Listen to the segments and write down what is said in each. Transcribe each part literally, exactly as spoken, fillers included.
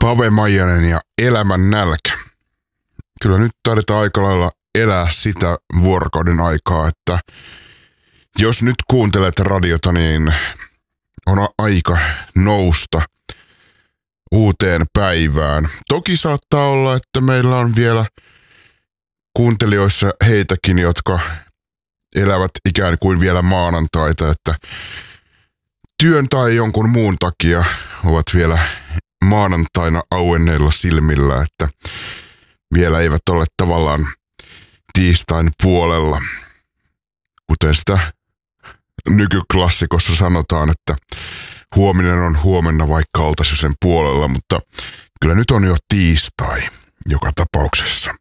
Pave Maijanen ja Elämän nälkä. Kyllä nyt taidetaan aika lailla elää sitä vuorokauden aikaa, että jos nyt kuuntelet radiota, niin on aika nousta uuteen päivään. Toki saattaa olla, että meillä on vielä kuuntelijoissa heitäkin, jotka elävät ikään kuin vielä maanantaita, että työn tai jonkun muun takia ovat vielä maanantaina auenneilla silmillä, että vielä eivät ole tavallaan tiistain puolella. Kuten sitä nykyklassikossa sanotaan, että huominen on huomenna, vaikka oltaisiin sen puolella, mutta kyllä nyt on jo tiistai joka tapauksessa.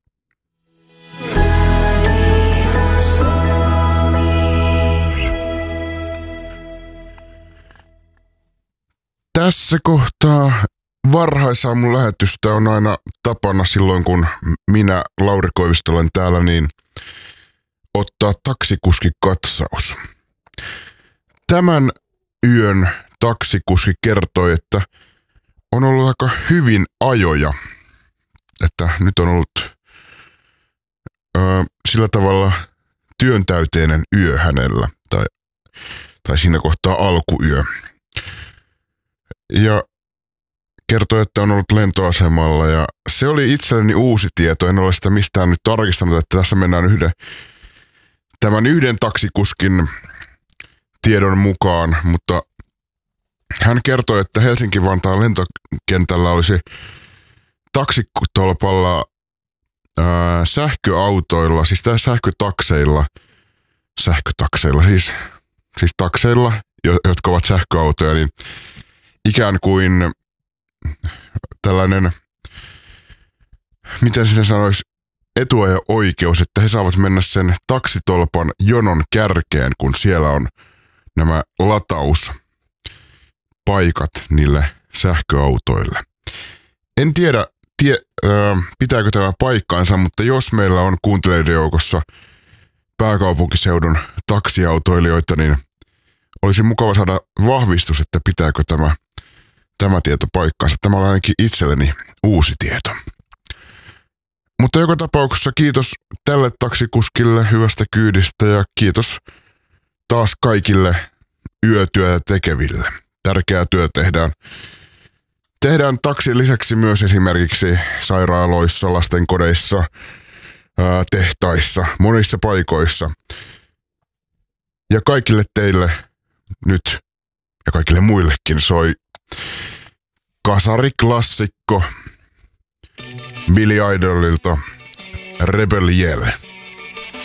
Tässä kohtaa varhaisaamun lähetystä on aina tapana silloin, kun minä, Lauri Koivisto, olen täällä, niin ottaa taksikuskikatsaus. Tämän yön taksikuski kertoi, että on ollut aika hyvin ajoja, että nyt on ollut ö, sillä tavalla työntäyteinen yö hänellä, tai, tai siinä kohtaa alkuyö. Ja kertoi, että on ollut lentoasemalla, ja se oli itselleni uusi tieto. En ole sitä mistään nyt tarkistanut, että tässä mennään yhden, tämän yhden taksikuskin tiedon mukaan, mutta hän kertoi, että Helsinki-Vantaan lentokentällä olisi taksitolpalla ää, sähköautoilla, siis tää sähkötakseilla, sähkötakseilla, siis, siis takseilla, jotka ovat sähköautoja, niin ikään kuin tällainen, miten sitä sanoisi, etuajo-oikeus, että he saavat mennä sen taksitolpan jonon kärkeen, kun siellä on nämä latauspaikat niille sähköautoille. En tiedä, tie, äh, pitääkö tämä paikkaansa, mutta jos meillä on kuuntelijoiden joukossa pääkaupunkiseudun taksiautoilijoita, niin olisi mukava saada vahvistus, että pitääkö tämä, tämä tieto paikkaansa. Tämä on ainakin itselleni uusi tieto. Mutta joka tapauksessa kiitos tälle taksikuskille hyvästä kyydistä ja kiitos taas kaikille yötyötä tekeville. Tärkeää työ tehdään. Tehdään taksin lisäksi myös esimerkiksi sairaaloissa, lastenkodeissa, ää, tehtaissa, monissa paikoissa. Ja kaikille teille nyt ja kaikille muillekin soi kasariklassikko Billy Idolilta Rebel Yell.